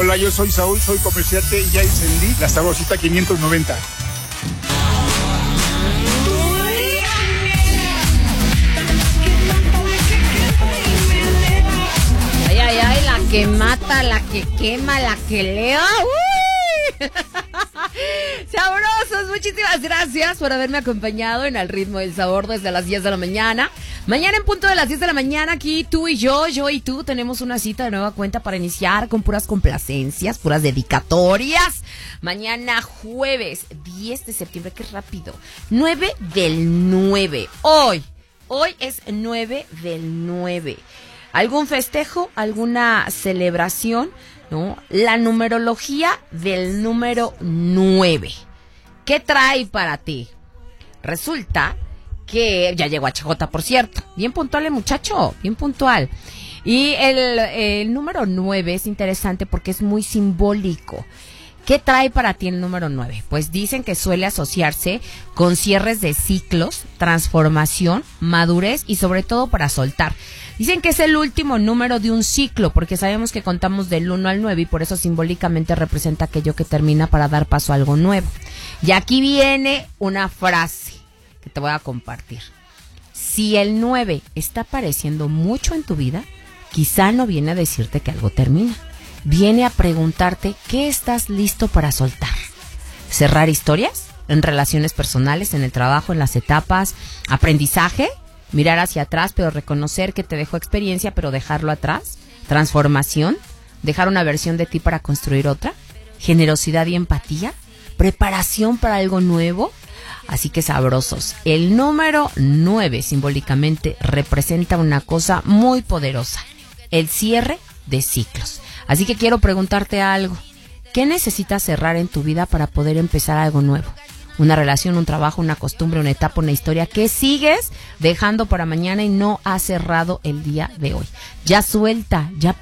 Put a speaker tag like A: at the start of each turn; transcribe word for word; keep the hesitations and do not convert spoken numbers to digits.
A: Hola, yo soy Saúl, soy comerciante y ya encendí la sabrosita quinientos noventa.
B: Ay, ay, ay, la que mata, la que quema, la que lea. ¡Uy! Sabrosos, muchísimas gracias por haberme acompañado en Al Ritmo del Sabor desde las diez de la mañana. Mañana en punto de las diez de la mañana, aquí tú y yo, yo y tú, tenemos una cita de nueva cuenta para iniciar con puras complacencias, puras dedicatorias. Mañana jueves, diez de septiembre, qué rápido, nueve del nueve. Hoy, hoy es nueve del nueve. ¿Algún festejo? ¿Alguna celebración? ¿No? La numerología del número nueve. ¿Qué trae para ti? Resulta que ya llegó H J, por cierto. Bien puntual el muchacho, bien puntual. Y el, el número nueve es interesante porque es muy simbólico. ¿Qué trae para ti el número nueve? Pues dicen que suele asociarse con cierres de ciclos, transformación, madurez y sobre todo para soltar. Dicen que es el último número de un ciclo porque sabemos que contamos del uno al nueve y por eso simbólicamente representa aquello que termina para dar paso a algo nuevo. Y aquí viene una frase que te voy a compartir. Si el nueve está apareciendo mucho en tu vida, quizá no viene a decirte que algo termina. Viene a preguntarte qué estás listo para soltar. ¿Cerrar historias? ¿En relaciones personales, en el trabajo, en las etapas? ¿Aprendizaje? Mirar hacia atrás, pero reconocer que te dejó experiencia, pero dejarlo atrás. ¿Transformación? ¿Dejar una versión de ti para construir otra? ¿Generosidad y empatía? ¿Preparación para algo nuevo? Así que sabrosos. El número nueve simbólicamente representa una cosa muy poderosa. El cierre de ciclos. Así que quiero preguntarte algo. ¿Qué necesitas cerrar en tu vida para poder empezar algo nuevo? Una relación, un trabajo, una costumbre, una etapa, una historia que sigues dejando para mañana y no has cerrado el día de hoy. Ya suelta, ya